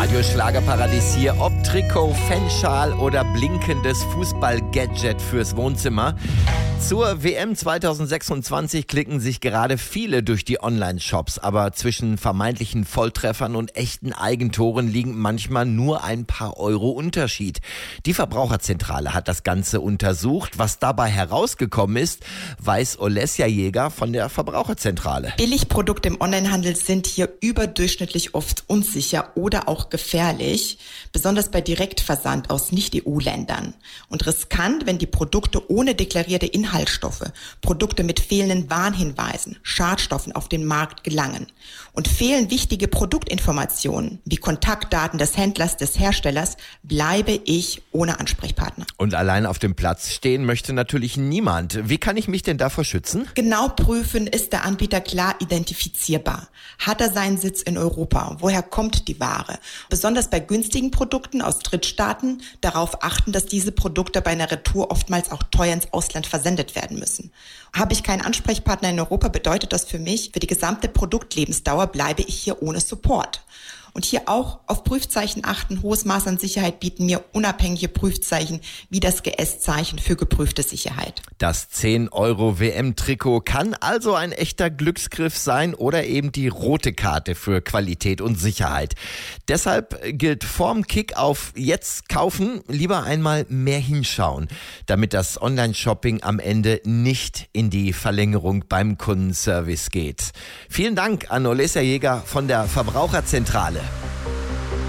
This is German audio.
Radio Schlagerparadies hier. Ob Trikot, Fanschal oder blinkendes Fußball-Gadget fürs Wohnzimmer. Zur WM 2026 klicken sich gerade viele durch die Online-Shops. Aber zwischen vermeintlichen Volltreffern und echten Eigentoren liegen manchmal nur ein paar Euro Unterschied. Die Verbraucherzentrale hat das Ganze untersucht. Was dabei herausgekommen ist, weiß Olesja Jäger von der Verbraucherzentrale. Billigprodukte im Onlinehandel sind hier überdurchschnittlich oft unsicher oder auch gefährlich, besonders bei Direktversand aus Nicht-EU-Ländern. Und riskant, wenn die Produkte ohne deklarierte Inhaltsstoffe, Produkte mit fehlenden Warnhinweisen, Schadstoffen auf den Markt gelangen. Und fehlen wichtige Produktinformationen wie Kontaktdaten des Händlers, des Herstellers, bleibe ich ohne Ansprechpartner. Und allein auf dem Platz stehen möchte natürlich niemand. Wie kann ich mich denn davor schützen? Genau prüfen, ist der Anbieter klar identifizierbar. Hat er seinen Sitz in Europa? Woher kommt die Ware? Besonders bei günstigen Produkten aus Drittstaaten darauf achten, dass diese Produkte bei einer Retour oftmals auch teuer ins Ausland versendet werden müssen. Habe ich keinen Ansprechpartner in Europa, bedeutet das für mich, für die gesamte Produktlebensdauer bleibe ich hier ohne Support. Und hier auch auf Prüfzeichen achten. Hohes Maß an Sicherheit bieten mir unabhängige Prüfzeichen wie das GS-Zeichen für geprüfte Sicherheit. Das 10 Euro WM-Trikot kann also ein echter Glücksgriff sein oder eben die rote Karte für Qualität und Sicherheit. Deshalb gilt vorm Kick-Off jetzt kaufen, lieber einmal mehr hinschauen, damit das Online-Shopping am Ende nicht in die Verlängerung beim Kundenservice geht. Vielen Dank an Olesja Jäger von der Verbraucherzentrale.